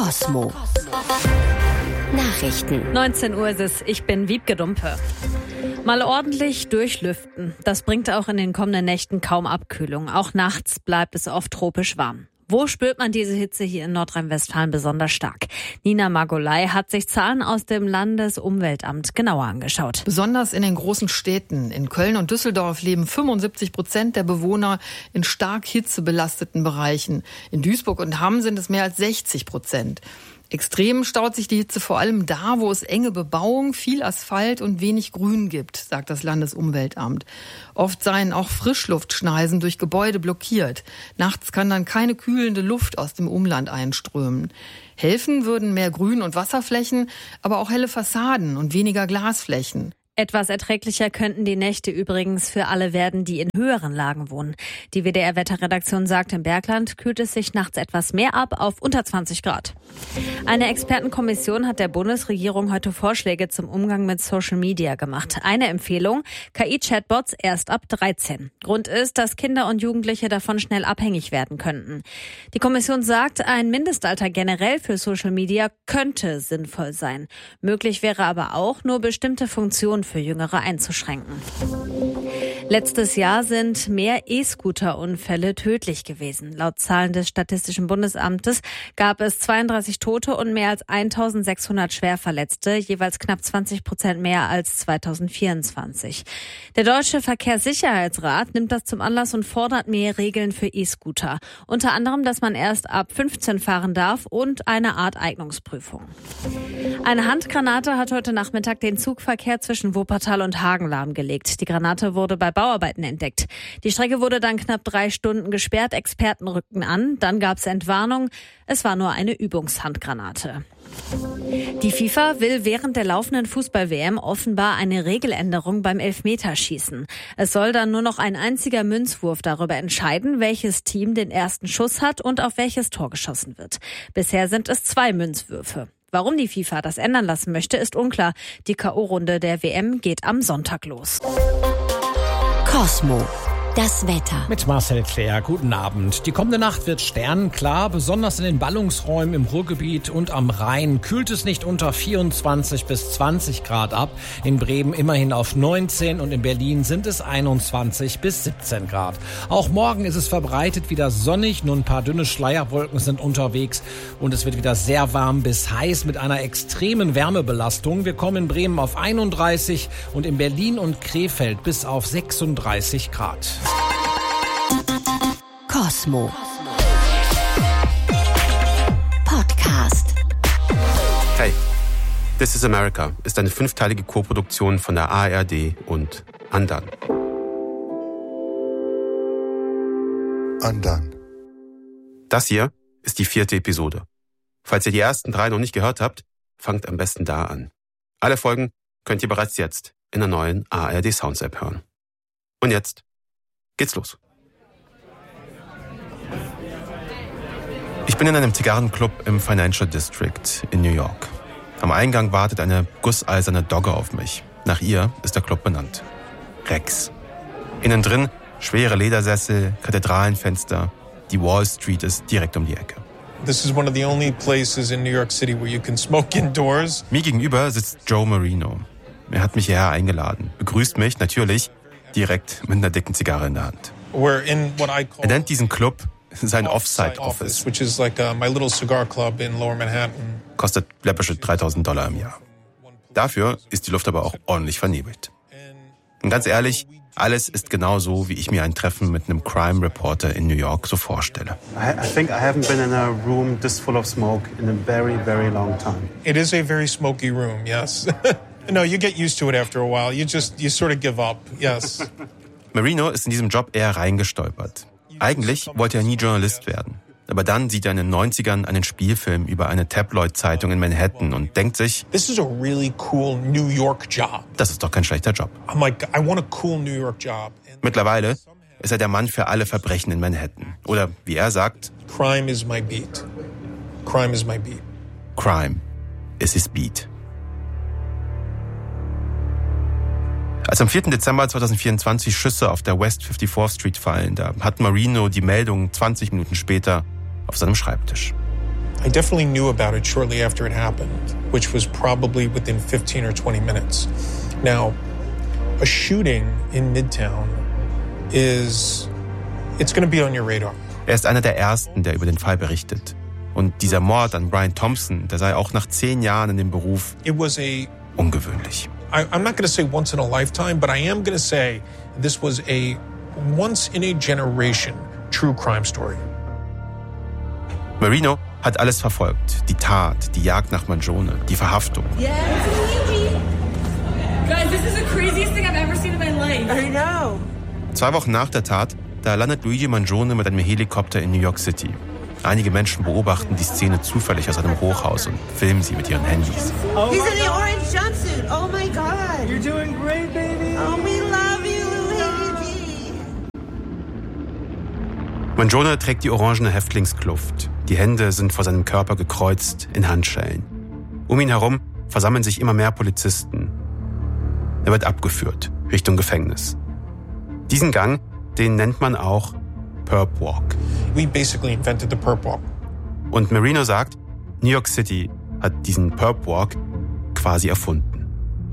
Cosmo. Nachrichten. 19 Uhr ist es. Ich bin Wiebke Dumpe. Mal ordentlich durchlüften. Das bringt auch in den kommenden Nächten kaum Abkühlung. Auch nachts bleibt es oft tropisch warm. Wo spürt man diese Hitze hier in Nordrhein-Westfalen besonders stark? Nina Margolay hat sich Zahlen aus dem Landesumweltamt genauer angeschaut. Besonders in den großen Städten. In Köln und Düsseldorf leben 75% der Bewohner in stark hitzebelasteten Bereichen. In Duisburg und Hamm sind es mehr als 60%. Extrem staut sich die Hitze vor allem da, wo es enge Bebauung, viel Asphalt und wenig Grün gibt, sagt das Landesumweltamt. Oft seien auch Frischluftschneisen durch Gebäude blockiert. Nachts kann dann keine kühlende Luft aus dem Umland einströmen. Helfen würden mehr Grün- und Wasserflächen, aber auch helle Fassaden und weniger Glasflächen. Etwas erträglicher könnten die Nächte übrigens für alle werden, die in höheren Lagen wohnen. Die WDR-Wetterredaktion sagt, im Bergland kühlt es sich nachts etwas mehr ab auf unter 20 Grad. Eine Expertenkommission hat der Bundesregierung heute Vorschläge zum Umgang mit Social Media gemacht. Eine Empfehlung: KI-Chatbots erst ab 13. Grund ist, dass Kinder und Jugendliche davon schnell abhängig werden könnten. Die Kommission sagt, ein Mindestalter generell für Social Media könnte sinnvoll sein. Möglich wäre aber auch, nur bestimmte Funktionen für Jüngere einzuschränken. Letztes Jahr sind mehr E-Scooter-Unfälle tödlich gewesen. Laut Zahlen des Statistischen Bundesamtes gab es 32 Tote und mehr als 1600 Schwerverletzte, jeweils knapp 20% mehr als 2024. Der Deutsche Verkehrssicherheitsrat nimmt das zum Anlass und fordert mehr Regeln für E-Scooter. Unter anderem, dass man erst ab 15 fahren darf und eine Art Eignungsprüfung. Eine Handgranate hat heute Nachmittag den Zugverkehr zwischen Wuppertal und Hagen lahmgelegt. Die Granate wurde bei Bauarbeiten entdeckt. Die Strecke wurde dann knapp 3 Stunden gesperrt. Experten rückten an. Dann gab es Entwarnung. Es war nur eine Übungshandgranate. Die FIFA will während der laufenden Fußball-WM offenbar eine Regeländerung beim Elfmeterschießen. Es soll dann nur noch ein einziger Münzwurf darüber entscheiden, welches Team den ersten Schuss hat und auf welches Tor geschossen wird. Bisher sind es 2 Münzwürfe. Warum die FIFA das ändern lassen möchte, ist unklar. Die K.O.-Runde der WM geht am Sonntag los. Cosmo. Das Wetter. Mit Marcel Claire, guten Abend. Die kommende Nacht wird sternenklar, besonders in den Ballungsräumen im Ruhrgebiet und am Rhein kühlt es nicht unter 24 bis 20 Grad ab. In Bremen immerhin auf 19 und in Berlin sind es 21 bis 17 Grad. Auch morgen ist es verbreitet wieder sonnig, nur ein paar dünne Schleierwolken sind unterwegs und es wird wieder sehr warm bis heiß mit einer extremen Wärmebelastung. Wir kommen in Bremen auf 31 und in Berlin und Krefeld bis auf 36 Grad. Cosmo. Podcast. Hey, This is America ist eine 5-teilige Co-Produktion von der ARD und Andan. Andan. Das hier ist die 4. Episode. Falls ihr die ersten 3 noch nicht gehört habt, fangt am besten da an. Alle Folgen könnt ihr bereits jetzt in der neuen ARD Sounds App hören. Und jetzt geht's los. Ich bin in einem Zigarrenclub im Financial District in New York. Am Eingang wartet eine gusseiserne Dogge auf mich. Nach ihr ist der Club benannt. Rex. Innen drin schwere Ledersessel, Kathedralenfenster. Die Wall Street ist direkt um die Ecke. This is one of the only places in New York City where you can smoke indoors. Mir gegenüber sitzt Joe Marino. Er hat mich hierher eingeladen, begrüßt mich natürlich direkt mit einer dicken Zigarre in der Hand. We're in what I call Er nennt diesen Club sein Offsite-Office. which is like my little cigar club in Lower Manhattan. Kostet läppische $3.000 im Jahr. Dafür ist die Luft aber auch ordentlich vernebelt. Und ganz ehrlich, alles ist genau so, wie ich mir ein Treffen mit einem Crime Reporter in New York so vorstelle. I think I haven't been in a room this full of smoke in a very, very long time. It is a very smoky room, yes. No, you get used to it after a while. You sort of give up, yes. Marino ist in diesem Job eher reingestolpert. Eigentlich wollte er nie Journalist werden. Aber dann sieht er in den 90ern einen Spielfilm über eine Tabloid-Zeitung in Manhattan und denkt sich, This is a really cool New York job. das ist doch kein schlechter Job. I'm like, I want a cool New York job. Mittlerweile ist er der Mann für alle Verbrechen in Manhattan. Oder wie er sagt, Crime is my beat. Crime is my beat. Crime is his beat. Als am 4. Dezember 2024 Schüsse auf der West 54th Street fallen, da hat Marino die Meldung 20 Minuten später auf seinem Schreibtisch. I definitely knew about it shortly after it happened, which was probably within 15 or 20 minutes. Now, a shooting in Midtown it's going to be on your radar. Er ist einer der Ersten, der über den Fall berichtet. Und dieser Mord an Brian Thompson, der sei auch nach 10 Jahren in dem Beruf ungewöhnlich. I'm not going to say once in a lifetime, but I am going to say this was a once in a generation true crime story. Marino hat alles verfolgt. Die Tat, die Jagd nach Mangione, die Verhaftung. Yeah, it's Luigi. Guys, this is the craziest thing I've ever seen in my life. I know. 2 Wochen nach der Tat, da landet Luigi Mangione mit einem Helikopter in New York City. Einige Menschen beobachten die Szene zufällig aus einem Hochhaus und filmen sie mit ihren Handys. He's in the orange jumpsuit. Oh my God. You're doing great, baby. Oh, we love you, Luigi. Mangione trägt die orangene Häftlingskluft. Die Hände sind vor seinem Körper gekreuzt in Handschellen. Um ihn herum versammeln sich immer mehr Polizisten. Er wird abgeführt, Richtung Gefängnis. Diesen Gang, den nennt man auch Perp Walk. We basically invented the Perp Walk. Und Marino sagt, New York City hat diesen Perp Walk quasi erfunden.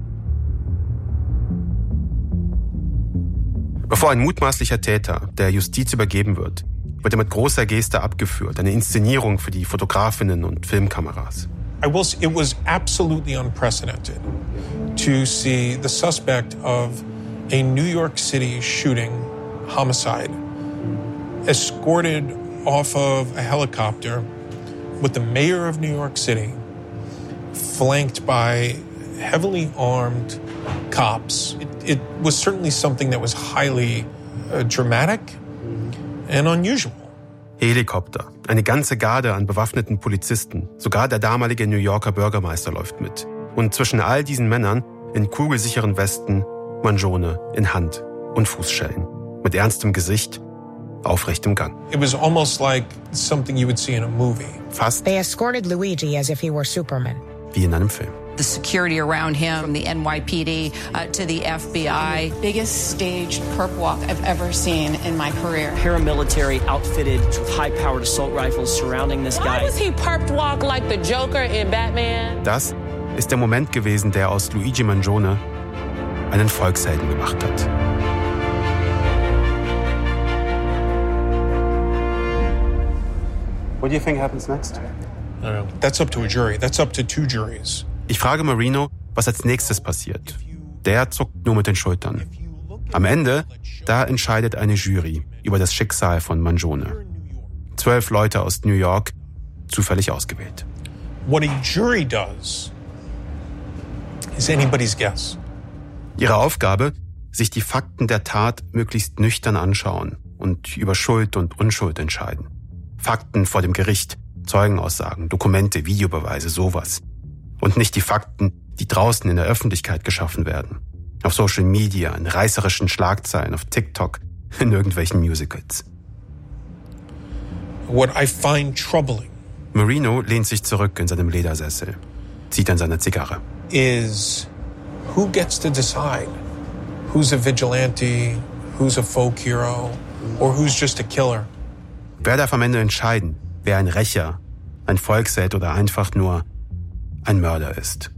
Bevor ein mutmaßlicher Täter der Justiz übergeben wird er mit großer Geste abgeführt. Eine Inszenierung für die Fotografinnen und Filmkameras. It was absolutely unprecedented to see the suspect of a New York City shooting homicide escorted off of a helicopter with the mayor of New York City, flanked by heavily armed cops. It was certainly something that was highly dramatic and unusual. Helikopter, eine ganze Garde an bewaffneten Polizisten, sogar der damalige New Yorker Bürgermeister läuft mit. Und zwischen all diesen Männern in kugelsicheren Westen Mangione in Hand- und Fußschellen, mit ernstem Gesicht, aufrechtem Gang. It was almost like something you would see in a movie. Fast They escorted Luigi as if he were Superman. Wie in einem Film. The security around him, from the NYPD to the FBI. Biggest staged perp walk I've ever seen in my career. Paramilitary outfitted with high-powered assault rifles surrounding this guy. Why was he perp walk like the Joker in Batman? Das ist der Moment gewesen, der aus Luigi Mangione einen Volkshelden gemacht hat. What do you think happens next? That's up to a jury. That's up to 2 juries. Ich frage Marino, was als nächstes passiert. Der zuckt nur mit den Schultern. Am Ende, da entscheidet eine Jury über das Schicksal von Mangione. 12 Leute aus New York, zufällig ausgewählt. What a jury does is anybody's guess. Ihre Aufgabe, sich die Fakten der Tat möglichst nüchtern anschauen und über Schuld und Unschuld entscheiden. Fakten vor dem Gericht, Zeugenaussagen, Dokumente, Videobeweise, sowas. Und nicht die Fakten, die draußen in der Öffentlichkeit geschaffen werden. Auf Social Media, in reißerischen Schlagzeilen, auf TikTok, in irgendwelchen Musicals. What I find troubling Marino lehnt sich zurück in seinem Ledersessel, zieht an seiner Zigarre. is who gets to decide who's a vigilante, who's a folk hero, or who's just a killer. Wer darf am Ende entscheiden, wer ein Rächer, ein Volksheld oder einfach nur ein Mörder ist?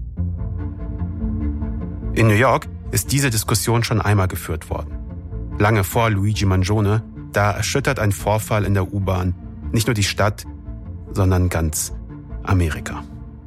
In New York ist diese Diskussion schon einmal geführt worden. Lange vor Luigi Mangione, da erschüttert ein Vorfall in der U-Bahn nicht nur die Stadt, sondern ganz Amerika.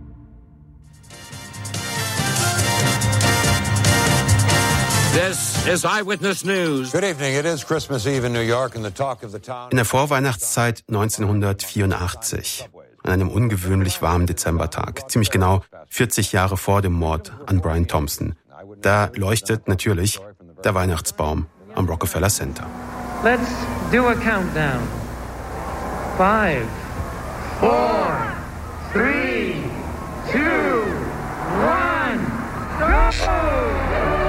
This is Eyewitness News. Good evening. It is Christmas Eve in New York and the talk of the town. In der Vorweihnachtszeit 1984, an einem ungewöhnlich warmen Dezembertag, ziemlich genau 40 Jahre vor dem Mord an Brian Thompson, da leuchtet natürlich der Weihnachtsbaum am Rockefeller Center. Let's do a countdown. 5, 4, 3, 2, 1, go!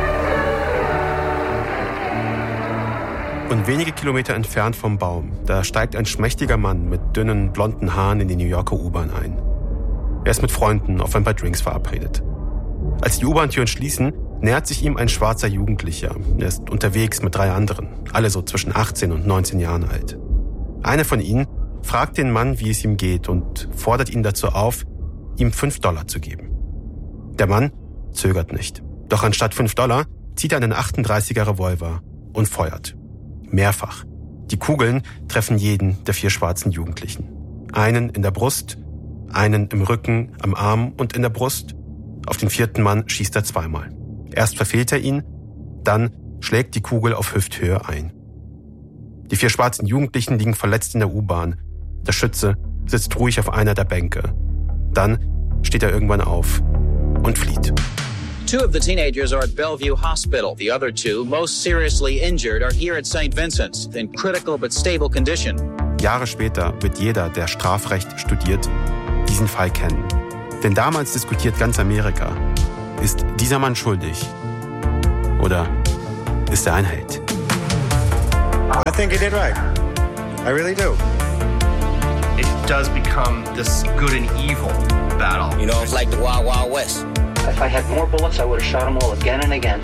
Und wenige Kilometer entfernt vom Baum, da steigt ein schmächtiger Mann mit dünnen, blonden Haaren in die New Yorker U-Bahn ein. Er ist mit Freunden auf ein paar Drinks verabredet. Als die U-Bahn-Türen schließen, nähert sich ihm ein schwarzer Jugendlicher. Er ist unterwegs mit 3 anderen, alle so zwischen 18 und 19 Jahren alt. Einer von ihnen fragt den Mann, wie es ihm geht und fordert ihn dazu auf, ihm $5 zu geben. Der Mann zögert nicht. Doch anstatt $5 zieht er einen 38er Revolver und feuert. Mehrfach. Die Kugeln treffen jeden der 4 schwarzen Jugendlichen. Einen in der Brust, einen im Rücken, am Arm und in der Brust. Auf den 4. Mann schießt er 2-mal. Erst verfehlt er ihn, dann schlägt die Kugel auf Hüfthöhe ein. Die 4 schwarzen Jugendlichen liegen verletzt in der U-Bahn. Der Schütze sitzt ruhig auf einer der Bänke. Dann steht er irgendwann auf und flieht. 2 of the teenagers are at Bellevue Hospital. The other 2, most seriously injured, are here at St. Vincent's in critical but stable condition. Jahre später wird jeder, der Strafrecht studiert, diesen Fall kennen. Denn damals diskutiert ganz Amerika, ist dieser Mann schuldig oder ist er ein Held? I think he did right. I really do. It does become this good and evil battle. You know, it's like the Wild Wild West. If I had more bullets, I would have shot them all again and again.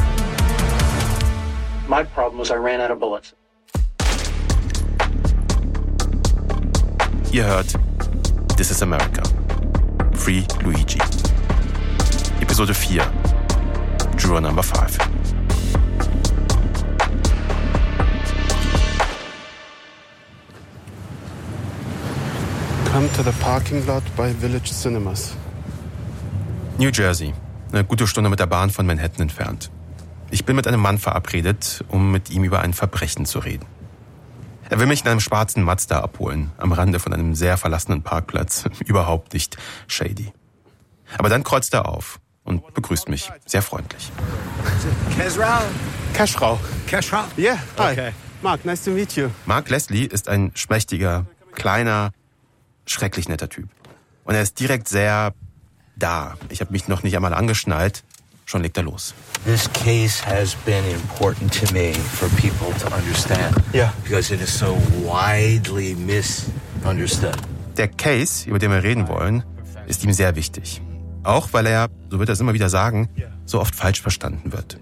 My problem was I ran out of bullets. Ihr hört This is America. Free Luigi. Episode 4. Juror Number 5. Come to the parking lot by Village Cinemas. New Jersey. Eine gute Stunde mit der Bahn von Manhattan entfernt. Ich bin mit einem Mann verabredet, um mit ihm über ein Verbrechen zu reden. Er will mich in einem schwarzen Mazda abholen, am Rande von einem sehr verlassenen Parkplatz. Überhaupt nicht shady. Aber dann kreuzt er auf und begrüßt mich sehr freundlich. Keschrau. Keschrau? Yeah, hi. Okay. Mark, nice to meet you. Mark Leslie ist ein schmächtiger, kleiner, schrecklich netter Typ. Und er ist direkt sehr da. Ich habe mich noch nicht einmal angeschnallt. Schon legt er los. This case has been important to me for people to understand. Yeah. Because it is so widely misunderstood. Der Case, über den wir reden wollen, ist ihm sehr wichtig. Auch weil er, so wird er es immer wieder sagen, so oft falsch verstanden wird.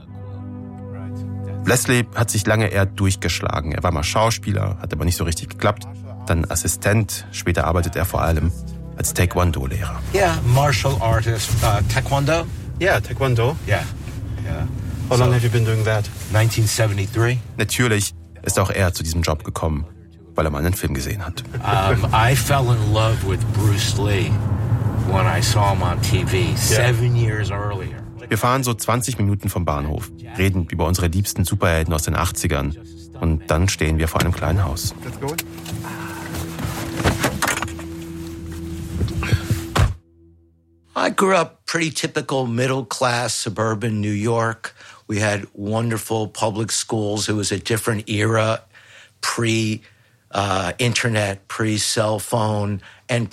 Leslie hat sich lange eher durchgeschlagen. Er war mal Schauspieler, hat aber nicht so richtig geklappt. Dann Assistent, später arbeitet er vor allem als Taekwondo-Lehrer. Yeah, martial artist, Taekwondo. Yeah, Taekwondo. Yeah. How long have you been doing that? 1973. Natürlich ist auch er zu diesem Job gekommen, weil er mal einen Film gesehen hat. I fell in love with Bruce Lee when I saw him on TV 7 years earlier. Wir fahren so 20 Minuten vom Bahnhof, reden über unsere liebsten Superhelden aus den 80ern und dann stehen wir vor einem kleinen Haus. Let's go. I grew up pretty typical middle-class suburban New York. We had wonderful public schools. It was a different era, pre-internet, pre-cell phone, and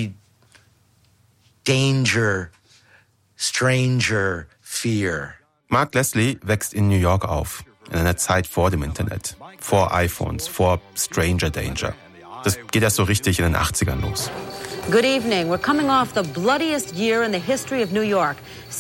pre-danger, stranger, fear. Mark Leslie wächst in New York auf, in einer Zeit vor dem Internet, vor iPhones, vor Stranger Danger. Das geht erst so richtig in den 80ern los. Good evening. We're coming off the bloodiest year in the history of New York.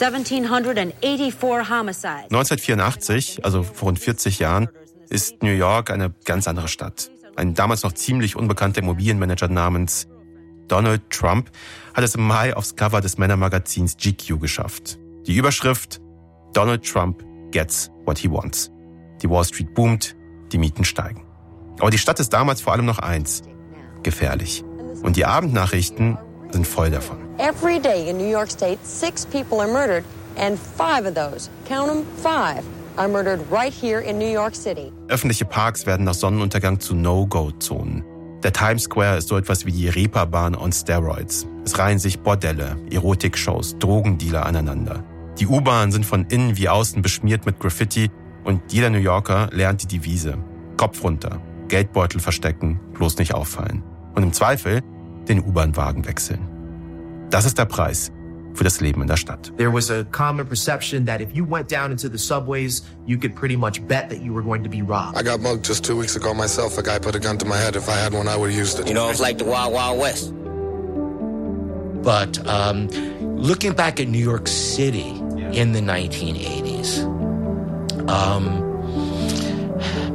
1,784 homicides. 1984, also vor rund 40 Jahren, ist New York eine ganz andere Stadt. Ein damals noch ziemlich unbekannter Immobilienmanager namens Donald Trump hat es im Mai aufs Cover des Männermagazins GQ geschafft. Die Überschrift: Donald Trump gets what he wants. Die Wall Street boomt, die Mieten steigen. Aber die Stadt ist damals vor allem noch eins: gefährlich. Und die Abendnachrichten sind voll davon. Every day in New York State, 6 people are murdered, and 5 of those, count them, 5, are murdered right here in New York City. Öffentliche Parks werden nach Sonnenuntergang zu No-Go-Zonen. Der Times Square ist so etwas wie die Reeperbahn on Steroids. Es reihen sich Bordelle, Erotikshows, Drogendealer aneinander. Die U-Bahnen sind von innen wie außen beschmiert mit Graffiti und jeder New Yorker lernt die Devise: Kopf runter, Geldbeutel verstecken, bloß nicht auffallen. Und im Zweifel den U-Bahn-Wagen wechseln. Das ist der Preis für das Leben in der Stadt. There was a common perception that if you went down into the subways, you could pretty much bet that you were going to be robbed. I got mugged just 2 weeks ago myself. A guy put a gun to my head. If I had one, I would have used it. You know, it's like the Wild Wild West. But looking back at New York City in the 1980s,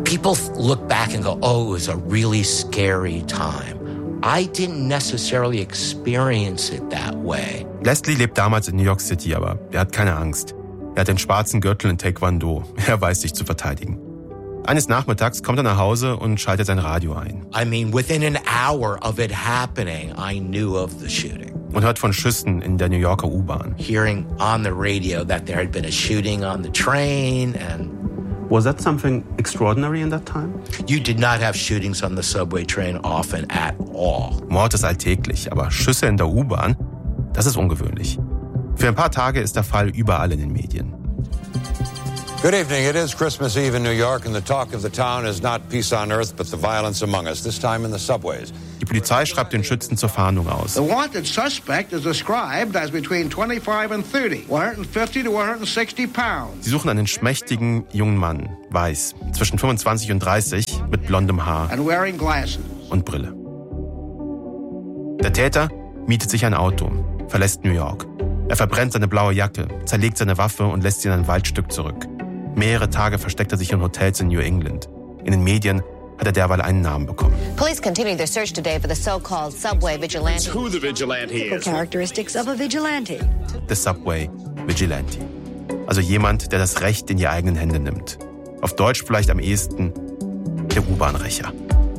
People look back and go, oh, it was a really scary time. I didn't necessarily experience it that way. Leslie lebt damals in New York City, aber er hat keine Angst. Er hat den schwarzen Gürtel in Taekwondo. Er weiß sich zu verteidigen. Eines Nachmittags kommt er nach Hause und schaltet sein Radio ein. I mean, within an hour of it happening, I knew of the shooting. Und hört von Schüssen in der New Yorker U-Bahn. Hearing on the radio that there had been a shooting on the train and... Was that something extraordinary in that time? You did not have shootings on the subway train often at all. Mord ist alltäglich, aber Schüsse in der U-Bahn, das ist ungewöhnlich. Für ein paar Tage ist der Fall überall in den Medien. Good evening. It is Christmas Eve in New York, and the talk of the town is not peace on earth, but the violence among us, this time in the subways. Die Polizei schreibt den Schützen zur Fahndung aus. The wanted suspect is described as between 25 and 30, 150 to 160 pounds. Sie suchen einen schmächtigen jungen Mann, weiß, zwischen 25 und 30, mit blondem Haar and wearing glasses. Und Brille. Der Täter mietet sich ein Auto, verlässt New York. Er verbrennt seine blaue Jacke, zerlegt seine Waffe und lässt sie in ein Waldstück zurück. Mehrere Tage versteckt er sich in Hotels in New England. In den Medien hat er derweil einen Namen bekommen. Police continue their search today for the so-called subway vigilante. Who the vigilante is. Characteristics of a vigilante. The Subway Vigilante. Also jemand, der das Recht in die eigenen Hände nimmt. Auf Deutsch vielleicht am ehesten der U-Bahn-Rächer.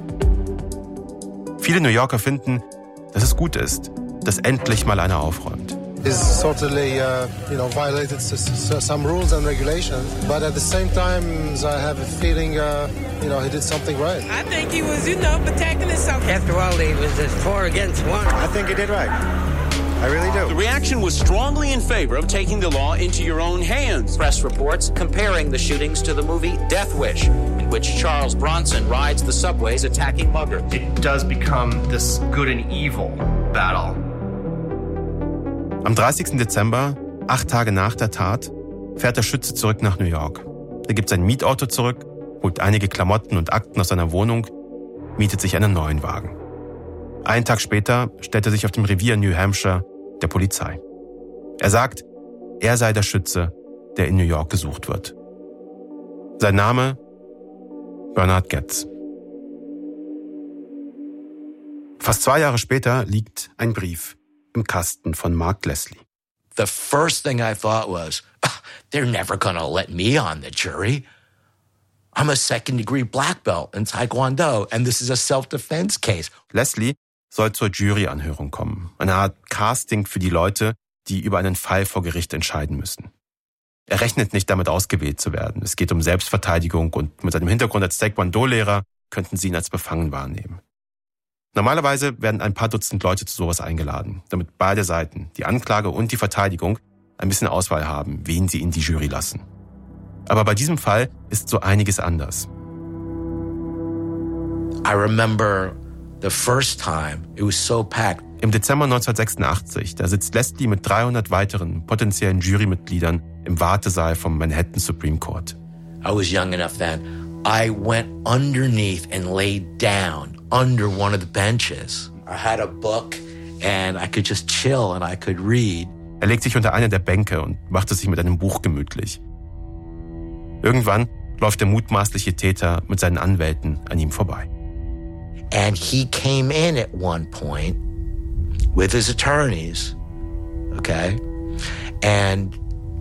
Viele New Yorker finden, dass es gut ist, dass endlich mal einer aufräumt. He's totally, violated some rules and regulations, but at the same time, I have a feeling, he did something right. I think he was, protecting himself. After all, he was just 4 against 1. I think he did right. I really do. The reaction was strongly in favor of taking the law into your own hands. Press reports comparing the shootings to the movie Death Wish, in which Charles Bronson rides the subways attacking muggers. It does become this good and evil battle. Am 30. Dezember, 8 Tage nach der Tat, fährt der Schütze zurück nach New York. Er gibt sein Mietauto zurück, holt einige Klamotten und Akten aus seiner Wohnung, mietet sich einen neuen Wagen. Einen Tag später stellt er sich auf dem Revier New Hampshire der Polizei. Er sagt, er sei der Schütze, der in New York gesucht wird. Sein Name? Bernard Goetz. Fast 2 Jahre später liegt ein Brief im Kasten von Mark Leslie. The first thing I thought was, they're never gonna let me on the jury. I'm a second-degree black belt in Taekwondo, and this is a self-defense case. Leslie soll zur Juryanhörung kommen. Eine Art Casting für die Leute, die über einen Fall vor Gericht entscheiden müssen. Er rechnet nicht damit, ausgewählt zu werden. Es geht um Selbstverteidigung und mit seinem Hintergrund als Taekwondo-Lehrer könnten sie ihn als befangen wahrnehmen. Normalerweise werden ein paar Dutzend Leute zu sowas eingeladen, damit beide Seiten, die Anklage und die Verteidigung, ein bisschen Auswahl haben, wen sie in die Jury lassen. Aber bei diesem Fall ist so einiges anders. I remember the first time, it was so packed. Im Dezember 1986, da sitzt Leslie mit 300 weiteren potenziellen Jurymitgliedern im Wartesaal vom Manhattan Supreme Court. I was young enough then. I went underneath and laid down under one of the benches. I had a book and I could just chill and I could read. Er legt sich unter eine der Bänke und macht es sich mit einem Buch gemütlich. Irgendwann läuft der mutmaßliche Täter mit seinen Anwälten an ihm vorbei. And he came in at one point with his attorneys, okay? And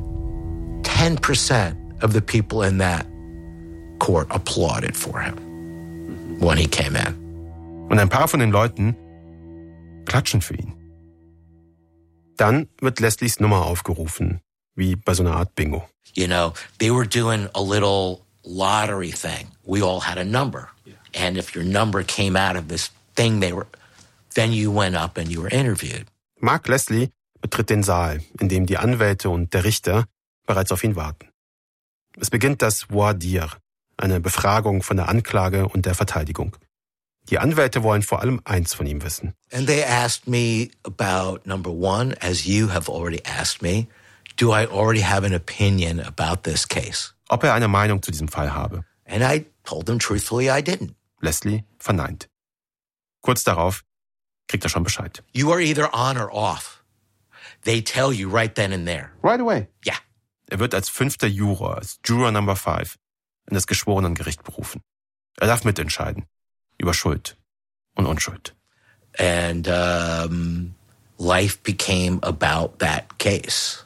10% of the people in that court applauded for him when he came in. Und ein paar von den Leuten klatschen für ihn. Dann wird Leslies Nummer aufgerufen, wie bei so einer Art Bingo. You know, they were doing a little lottery thing. We all had a number. And if your number came out of this thing, then you went up and you were interviewed. Mark Leslie betritt den Saal, in dem die Anwälte und der Richter bereits auf ihn warten. Es beginnt das voir dire, eine Befragung von der Anklage und der Verteidigung. Die Anwälte wollen vor allem eins von ihm wissen. And they asked me about, number one, as you have already asked me, do I already have an opinion about this case? Ob er eine Meinung zu diesem Fall habe. And I told them truthfully I didn't. Leslie verneint. Kurz darauf kriegt er schon Bescheid. You are either on or off. They tell you right then and there. Right away? Yeah. Er wird als 5. Juror, als Juror Number 5, in das Geschworenengericht berufen. Er darf mitentscheiden über Schuld und Unschuld. And life became about that case.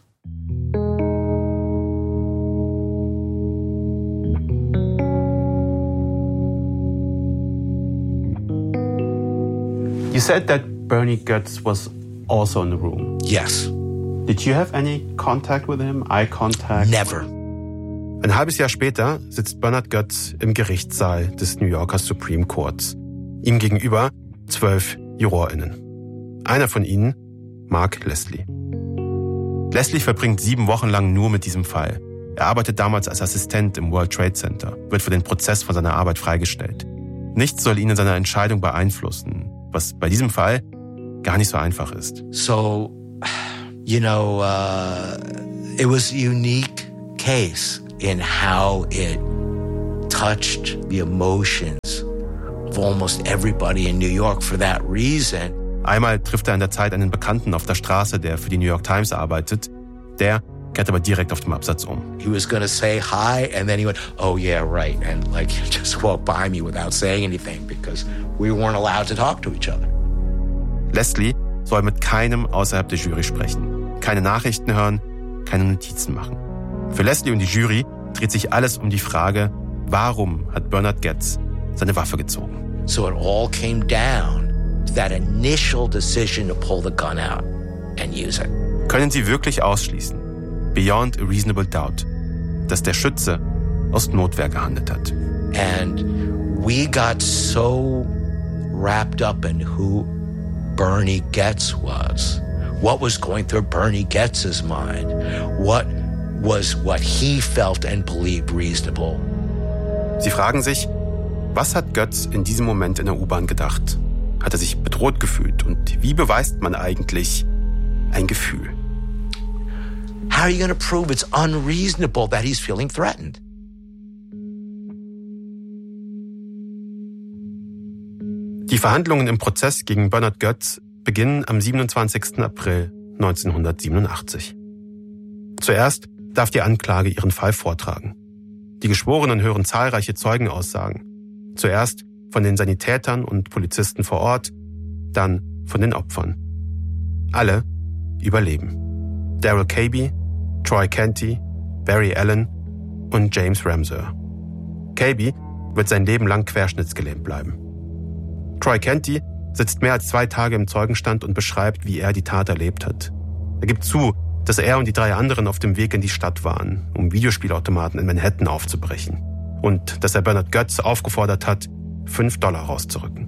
You said that Bernie Goetz was also in the room. Yes. Did you have any contact with him? Eye contact? Never. Ein halbes Jahr später sitzt Bernard Goetz im Gerichtssaal des New Yorker Supreme Courts. Ihm gegenüber 12 JurorInnen. Einer von ihnen, Mark Leslie. Leslie verbringt 7 Wochen lang nur mit diesem Fall. Er arbeitet damals als Assistent im World Trade Center, wird für den Prozess von seiner Arbeit freigestellt. Nichts soll ihn in seiner Entscheidung beeinflussen, was bei diesem Fall gar nicht so einfach ist. So, it was a unique case in how it touched the emotions of almost everybody in New York for that reason. Einmal trifft er in der Zeit einen Bekannten auf der Straße, der für die New York Times arbeitet. Der kehrt aber direkt auf dem Absatz um. He was going to say hi and then he went, oh yeah, right. And just walked by me without saying anything because we weren't allowed to talk to each other. Leslie soll mit keinem außerhalb der Jury sprechen. Keine Nachrichten hören, keine Notizen machen. Für Leslie und die Jury dreht sich alles um die Frage, warum hat Bernard Goetz seine Waffe gezogen? So it all came down to that initial decision to pull the gun out and use it. Können Sie wirklich ausschließen, beyond a reasonable doubt, dass der Schütze aus Notwehr gehandelt hat? And we got so wrapped up in who Bernie Goetz was. What was going through Bernie Goetz's mind? What he felt and believed reasonable? Sie fragen sich, was hat Goetz in diesem Moment in der U-Bahn gedacht? Hat er sich bedroht gefühlt? Und wie beweist man eigentlich ein Gefühl? How are you going to prove it's unreasonable that he's feeling threatened? Die Verhandlungen im Prozess gegen Bernard Goetz beginnen am 27. April 1987. Zuerst darf die Anklage ihren Fall vortragen. Die Geschworenen hören zahlreiche Zeugenaussagen. Zuerst von den Sanitätern und Polizisten vor Ort, dann von den Opfern. Alle überleben. Daryl Caby, Troy Canty, Barry Allen und James Ramseur. Caby wird sein Leben lang querschnittsgelähmt bleiben. Troy Canty sitzt mehr als 2 Tage im Zeugenstand und beschreibt, wie er die Tat erlebt hat. Er gibt zu, dass er und die 3 anderen auf dem Weg in die Stadt waren, um Videospielautomaten in Manhattan aufzubrechen. Und dass er Bernard Goetz aufgefordert hat, $5 rauszurücken.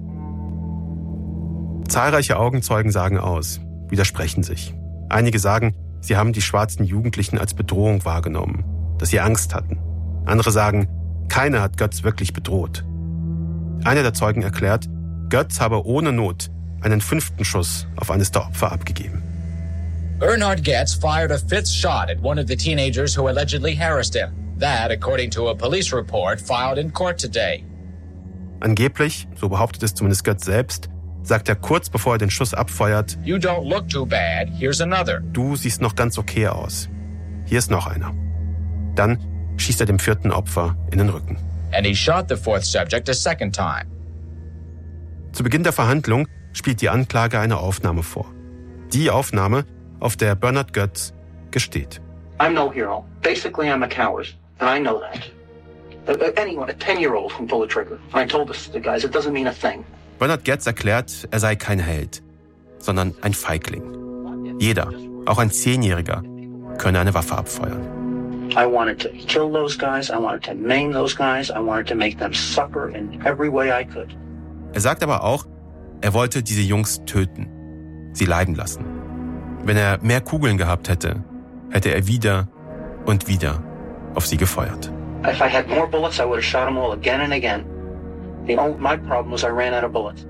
Zahlreiche Augenzeugen sagen aus, widersprechen sich. Einige sagen, sie haben die schwarzen Jugendlichen als Bedrohung wahrgenommen, dass sie Angst hatten. Andere sagen, keiner hat Goetz wirklich bedroht. Einer der Zeugen erklärt, Goetz habe ohne Not einen 5. Schuss auf eines der Opfer abgegeben. Bernard Goetz fired a 5th shot at one of the teenagers who allegedly harassed him. That, according to a police report filed in court today. Angeblich, so behauptet es zumindest Goetz selbst, sagt er kurz bevor er den Schuss abfeuert, You don't look too bad, here's another. Du siehst noch ganz okay aus. Hier ist noch einer. Dann schießt er dem 4. Opfer in den Rücken. And he shot the 4th subject a second time. Zu Beginn der Verhandlung spielt die Anklage eine Aufnahme vor. Die Aufnahme, auf der Bernard Goetz gesteht. I'm no hero. Basically, I'm a coward, and I know that. Anyone, a 10-year-old can pull a trigger. And I told this to the guys, it doesn't mean a thing. Bernard Goetz erklärt, er sei kein Held, sondern ein Feigling. Jeder, auch ein 10-Jähriger, könne eine Waffe abfeuern. I wanted to kill those guys, I wanted to maim those guys, I wanted to make them suffer in every way I could. Er sagt aber auch, er wollte diese Jungs töten, sie leiden lassen. Wenn er mehr Kugeln gehabt hätte, hätte er wieder und wieder auf sie gefeuert. If I had more bullets, I would have shot them all again and again. My problem was I ran out of bullets.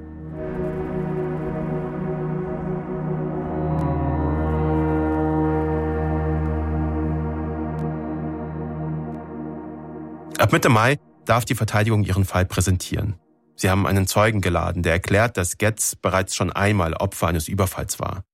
Ab Mitte Mai darf die Verteidigung ihren Fall präsentieren. Sie haben einen Zeugen geladen, der erklärt, dass Goetz bereits schon einmal Opfer eines Überfalls war.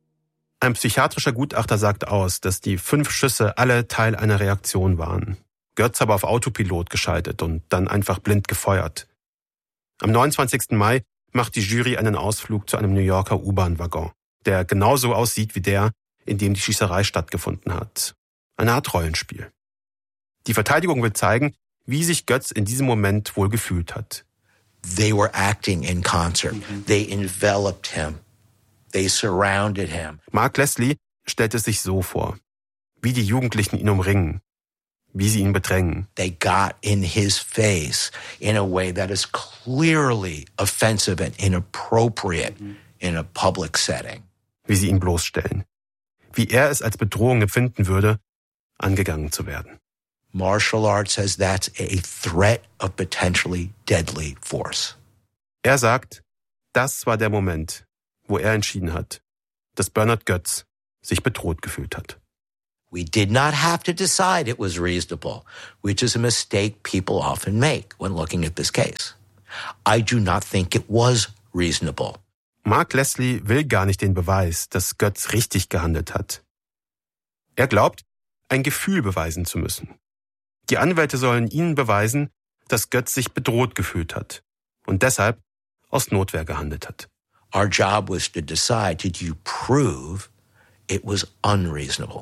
Ein psychiatrischer Gutachter sagt aus, dass die 5 Schüsse alle Teil einer Reaktion waren. Götz habe auf Autopilot geschaltet und dann einfach blind gefeuert. Am 29. Mai macht die Jury einen Ausflug zu einem New Yorker U-Bahn-Waggon, der genauso aussieht wie der, in dem die Schießerei stattgefunden hat. Eine Art Rollenspiel. Die Verteidigung will zeigen, wie sich Götz in diesem Moment wohl gefühlt hat. They were acting in concert. They enveloped him. They surrounded him. Mark Leslie stellt es sich so vor, wie die Jugendlichen ihn umringen, wie sie ihn bedrängen. They got in his face in a way that is clearly offensive and inappropriate in a public setting. Wie sie ihn bloßstellen. Wie er es als Bedrohung empfinden würde, angegangen zu werden. Martial arts says that's a threat of potentially deadly force. Er sagt, das war der Moment, wo er entschieden hat, dass Bernhard Götz sich bedroht gefühlt hat. We did not have to decide it was reasonable, which is a mistake people often make when looking at this case. I do not think it was reasonable. Mark Leslie will gar nicht den Beweis, dass Götz richtig gehandelt hat. Er glaubt, ein Gefühl beweisen zu müssen. Die Anwälte sollen ihnen beweisen, dass Götz sich bedroht gefühlt hat und deshalb aus Notwehr gehandelt hat. Our job was to decide, did you prove it was unreasonable?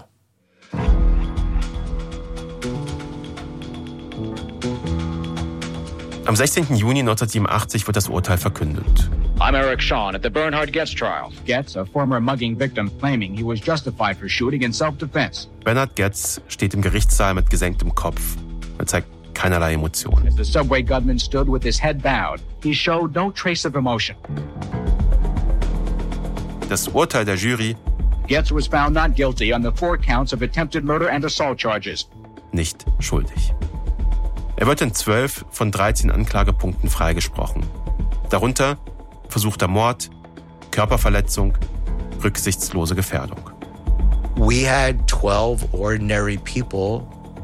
Am 16. Juni 1987 wird das Urteil verkündet. I'm Eric Shawn at the Bernhard Goetz trial. Goetz, a former mugging victim, claiming he was justified for shooting in self-defense. Bernhard Goetz steht im Gerichtssaal mit gesenktem Kopf. Er zeigt keinerlei Emotionen. As the subway gunman stood with his head bowed, he showed no trace of emotion. Das Urteil der Jury: Goetz was found not guilty on the 4 counts of attempted murder and assault charges. Nicht schuldig. Er wird in 12 von 13 Anklagepunkten freigesprochen. Darunter versuchter Mord, Körperverletzung, rücksichtslose Gefährdung. We had 12 ordinary people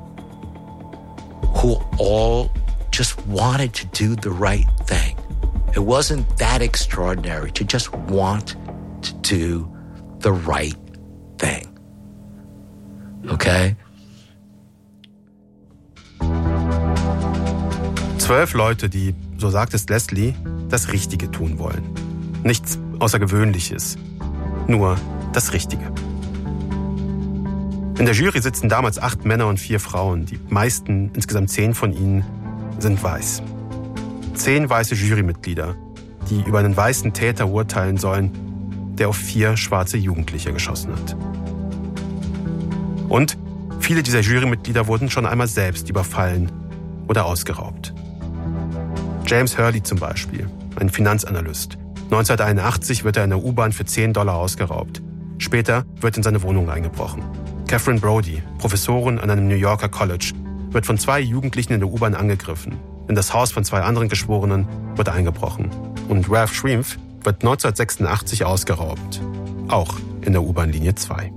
who all just wanted to do the right thing. It wasn't that extraordinary to just want to do the right thing. Okay? 12 Leute, die, so sagt es Leslie, das Richtige tun wollen. Nichts Außergewöhnliches, nur das Richtige. In der Jury sitzen damals 8 Männer und 4 Frauen. Die meisten, insgesamt 10 von ihnen, sind weiß. 10 weiße Jurymitglieder, die über einen weißen Täter urteilen sollen, der auf 4 schwarze Jugendliche geschossen hat. Und viele dieser Jurymitglieder wurden schon einmal selbst überfallen oder ausgeraubt. James Hurley zum Beispiel, ein Finanzanalyst. 1981 wird er in der U-Bahn für $10 ausgeraubt. Später wird in seine Wohnung eingebrochen. Catherine Brody, Professorin an einem New Yorker College, wird von 2 Jugendlichen in der U-Bahn angegriffen. In das Haus von 2 anderen Geschworenen wird eingebrochen. Und Ralph Schriempf wird 1986 ausgeraubt. Auch in der U-Bahn-Linie 2.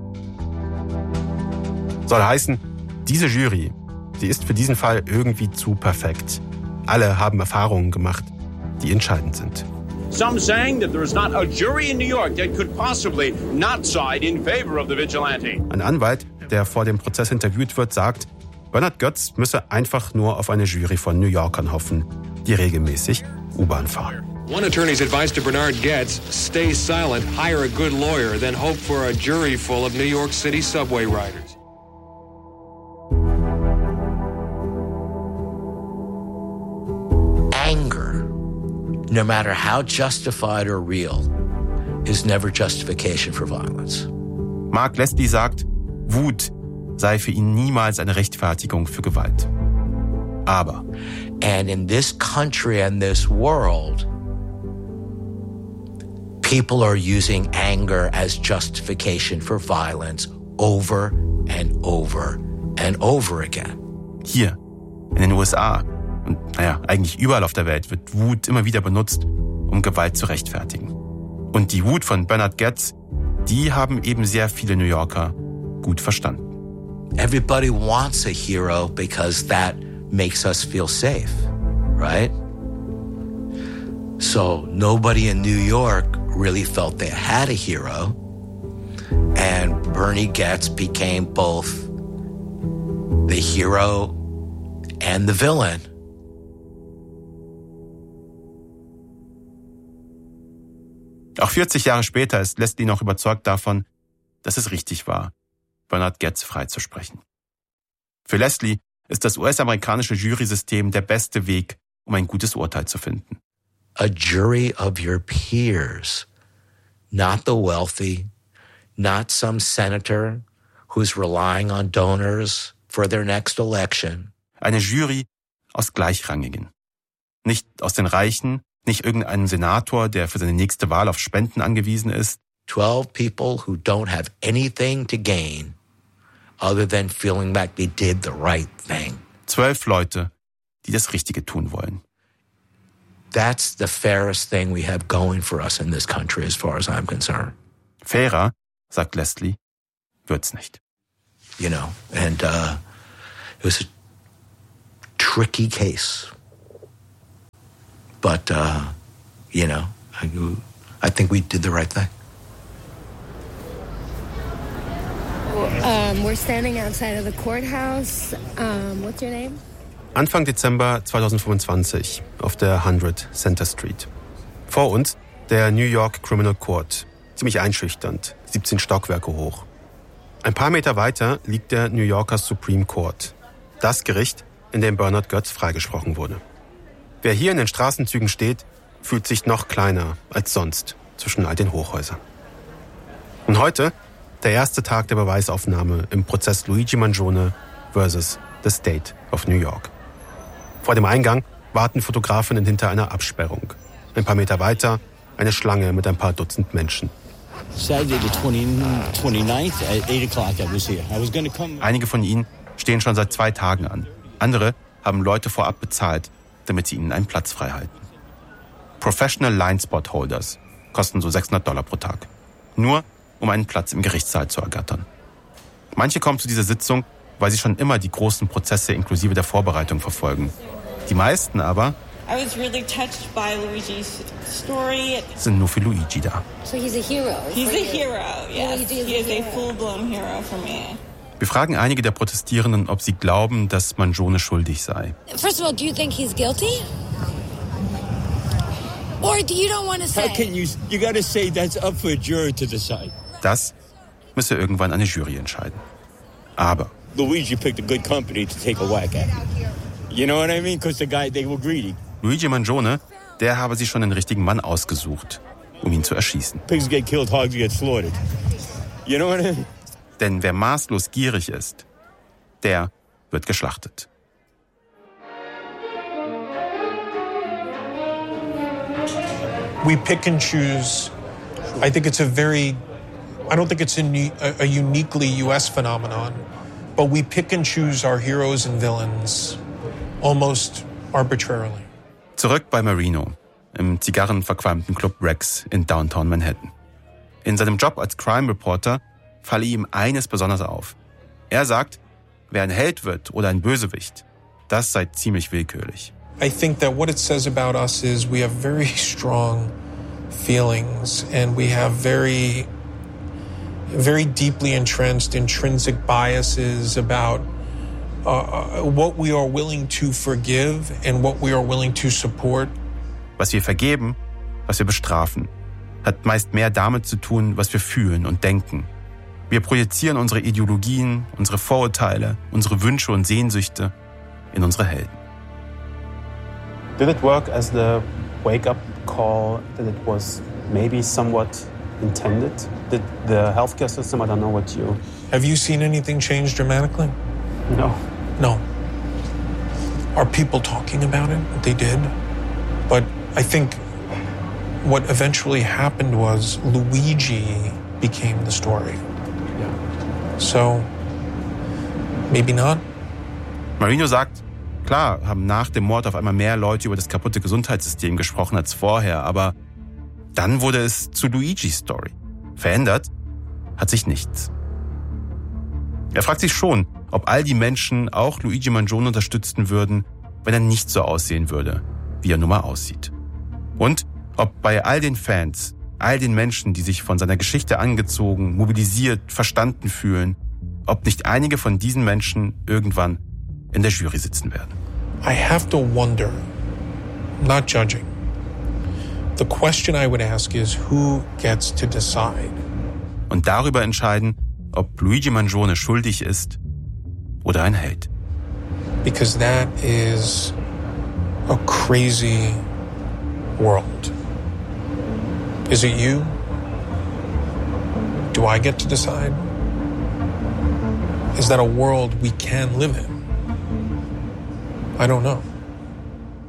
Soll heißen, diese Jury, die ist für diesen Fall irgendwie zu perfekt. Alle haben Erfahrungen gemacht, die entscheidend sind. Some saying that there is not a jury in New York that could possibly not side in favor of the vigilante. Ein Anwalt, der vor dem Prozess interviewt wird, sagt, Bernhard Götz müsse einfach nur auf eine Jury von New Yorkern hoffen, die regelmäßig U-Bahn fahren. One attorney's advice to Bernhard Goetz: stay silent, hire a good lawyer, then hope for a jury full of New York City subway riders. Anger, no matter how justified or real, is never justification for violence. Mark Leslie sagt, Wut sei für ihn niemals eine Rechtfertigung für Gewalt. Aber and in this country and this world, people are using anger as justification for violence over and over and over again. Hier in den USA und eigentlich überall auf der Welt wird Wut immer wieder benutzt, um Gewalt zu rechtfertigen. Und die Wut von Bernhard Goetz, die haben eben sehr viele New Yorker gut verstanden. Everybody wants a hero because that makes us feel safe, right? So nobody in New York really felt they had a hero, and Bernie Goetz became both the hero and the villain. Auch 40 Jahre später ist Leslie noch überzeugt davon, dass es richtig war, Bernard Goetz freizusprechen. Für Leslie ist das US-amerikanische Jurysystem der beste Weg, um ein gutes Urteil zu finden. A jury of your peers, not the wealthy, not some senator who's relying on donors for their next election. Eine Jury aus Gleichrangigen. Nicht aus den Reichen, nicht irgendein Senator, der für seine nächste Wahl auf Spenden angewiesen ist. 12 people who don't have anything to gain other than feeling like they did the right thing. 12 Leute, die das Richtige tun wollen. That's the fairest thing we have going for us in this country as far as I'm concerned. Fairer, sagt Leslie, wird's nicht. You know, and it was a tricky case. But, you know, I think we did the right thing. We're standing outside of the courthouse. What's your name? Anfang Dezember 2025 auf der 100 Center Street. Vor uns der New York Criminal Court. Ziemlich einschüchternd, 17 Stockwerke hoch. Ein paar Meter weiter liegt der New Yorker Supreme Court. Das Gericht, in dem Bernard Goetz freigesprochen wurde. Wer hier in den Straßenzügen steht, fühlt sich noch kleiner als sonst zwischen all den Hochhäusern. Und heute der erste Tag der Beweisaufnahme im Prozess Luigi Mangione versus the State of New York. Vor dem Eingang warten Fotografinnen hinter einer Absperrung. Ein paar Meter weiter eine Schlange mit ein paar Dutzend Menschen. Einige von ihnen stehen schon seit 2 Tagen an. Andere haben Leute vorab bezahlt, damit sie ihnen einen Platz frei halten. Professional Line Spot Holders kosten so $600 pro Tag. Nur, um einen Platz im Gerichtssaal zu ergattern. Manche kommen zu dieser Sitzung, weil sie schon immer die großen Prozesse inklusive der Vorbereitung verfolgen. Die meisten aber sind nur für Luigi da. So he's a hero. He's a hero, yes. He is a full-blown hero for me. Wir fragen einige der Protestierenden, ob sie glauben, dass Mangione schuldig sei. First of all, do you think he's guilty? Or do you don't want to say? How can you got to say that's up for a jury to decide. Das müsse irgendwann eine Jury entscheiden. Aber Luigi picked a good company to take a whack at. You know what I mean? Because they were greedy. Luigi Mangione, der habe sich schon den richtigen Mann ausgesucht, um ihn zu erschießen. Pigs get killed, hogs get slaughtered. You know what I mean? Denn wer maßlos gierig ist, der wird geschlachtet. We pick and choose. I think it's I don't think it's a uniquely U.S. phenomenon, but we pick and choose our heroes and villains almost arbitrarily. Zurück bei Marino, im zigarrenverqualmten Club Rex in Downtown Manhattan. In seinem Job als Crime Reporter falle ihm eines besonders auf. Er sagt, wer ein Held wird oder ein Bösewicht, das sei ziemlich willkürlich. I think that what it says about us is we have very strong feelings and we have very deeply entrenched intrinsic biases about what we are willing to forgive and what we are willing to support. Was wir vergeben, was wir bestrafen, hat meist mehr damit zu tun, was wir fühlen und denken. Wir projizieren unsere Ideologien, unsere Vorurteile, unsere Wünsche und Sehnsüchte in unsere Helden. Did it work as the wake-up call that it was maybe somewhat intended? Did the healthcare system, I don't know what you... Have you seen anything change dramatically? No. No. Are people talking about it? They did. But I think what eventually happened was Luigi became the story. Yeah. So, maybe not. Marino sagt, klar, haben nach dem Mord auf einmal mehr Leute über das kaputte Gesundheitssystem gesprochen als vorher, aber dann wurde es zu Luigis Story. Verändert hat sich nichts. Er fragt sich schon, ob all die Menschen auch Luigi Mangione unterstützen würden, wenn er nicht so aussehen würde, wie er nun mal aussieht. Und ob bei all den Fans, all den Menschen, die sich von seiner Geschichte angezogen, mobilisiert, verstanden fühlen, ob nicht einige von diesen Menschen irgendwann in der Jury sitzen werden. I have to wonder, not judging. The question I would ask is, who gets to decide? Und darüber entscheiden, ob Luigi Mangione schuldig ist oder ein Held. Because that is a crazy world. Is it you? Do I get to decide? Is that a world we can live in? I don't know.